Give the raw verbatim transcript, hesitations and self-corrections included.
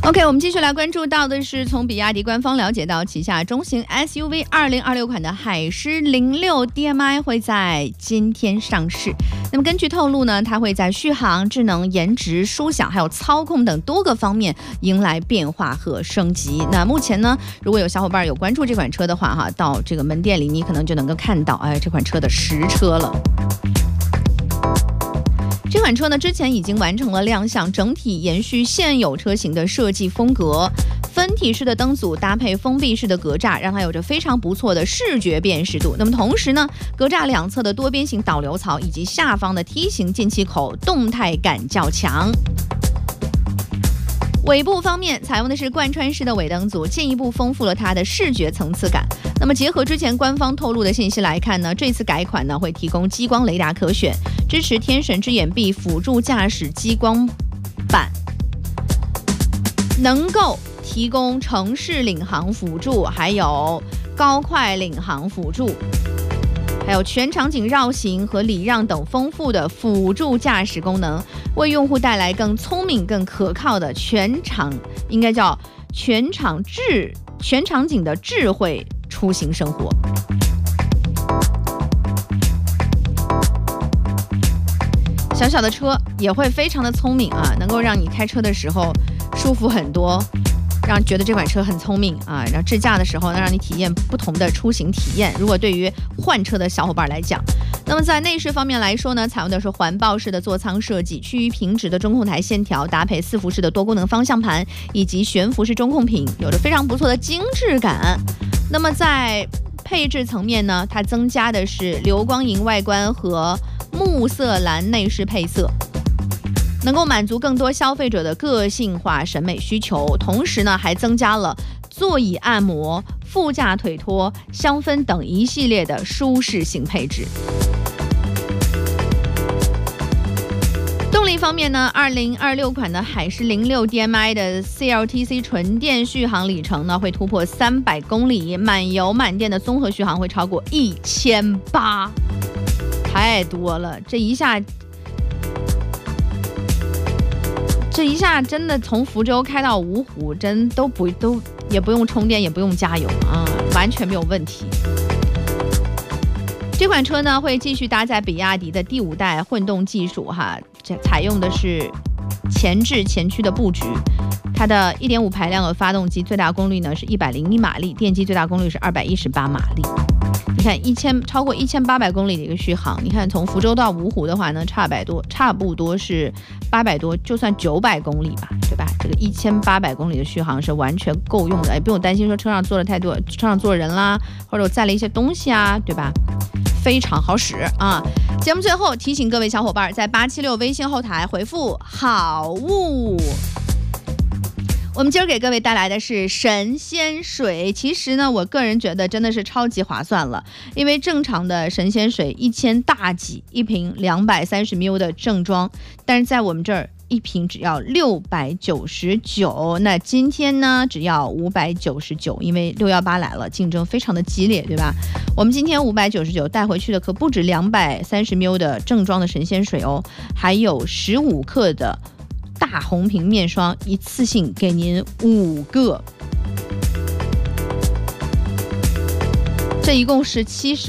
OK， 我们继续来关注到的是，从比亚迪官方了解到，旗下中型 S U V 二零二六款的海狮零六 D M I 会在今天上市。那么根据透露呢，它会在续航、智能、颜值、舒享还有操控等多个方面迎来变化和升级。那目前呢，如果有小伙伴有关注这款车的话，哈，到这个门店里你可能就能够看到，哎，这款车的实车了。这款车呢，之前已经完成了亮相，整体延续现有车型的设计风格，分体式的灯组搭配封闭式的格栅，让它有着非常不错的视觉辨识度。那么同时呢，格栅两侧的多边形导流槽以及下方的梯形进气口动态感较强。尾部方面采用的是贯穿式的尾灯组，进一步丰富了它的视觉层次感。那么结合之前官方透露的信息来看呢，这次改款呢会提供激光雷达可选，支持天神之眼臂辅助驾驶激光板，能够提供城市领航辅助，还有高快领航辅助，还有全场景绕行和礼让等丰富的辅助驾驶功能，为用户带来更聪明、更可靠的全场，应该叫全场智全场景的智慧出行生活。小小的车也会非常的聪明啊，能够让你开车的时候舒服很多，让觉得这款车很聪明啊，然后智驾的时候呢，让你体验不同的出行体验。如果对于换车的小伙伴来讲，那么在内饰方面来说呢，采用的是环抱式的座舱设计，趋于平直的中控台线条，搭配四辐式的多功能方向盘以及悬浮式中控屏，有着非常不错的精致感。那么在配置层面呢，它增加的是流光银外观和木色蓝内饰配色，能够满足更多消费者的个性化审美需求。同时呢，还增加了座椅按摩、副驾腿托、香氛等一系列的舒适性配置。动力方面呢，二零二六款的海狮零六 D M I 的 C L T C 纯电续航里程呢会突破三百公里，满油满电的综合续航会超过一千八，太多了，这一下。这一下真的从福州开到芜湖，真都不都也不用充电，也不用加油啊，完全没有问题。这款车呢会继续搭载比亚迪的第五代混动技术哈，这采用的是前置前驱的布局。它的 一点五 排量的发动机最大功率呢是一百零一马力，电机最大功率是二百一十八马力。你看一千超过一千八百公里的一个续航，你看从福州到芜湖的话呢，差百多，差不多是八百多，就算九百公里吧，对吧？这个一千八百公里的续航是完全够用的，也不用担心说车上坐了太多，车上坐了人啦，或者我载了一些东西啊，对吧？非常好使啊！节目最后提醒各位小伙伴，在八七六微信后台回复好物。我们今儿给各位带来的是神仙水，其实呢，我个人觉得真的是超级划算了，因为正常的神仙水一千大几一瓶两百三十 ml 的正装，但是在我们这儿一瓶只要六百九十九，那今天呢只要五百九十九，因为六一八来了，竞争非常的激烈，对吧？我们今天五百九十九带回去的可不止两百三十 ml 的正装的神仙水哦，还有十五克的大红瓶面霜，一次性给您五个，这一共是七十。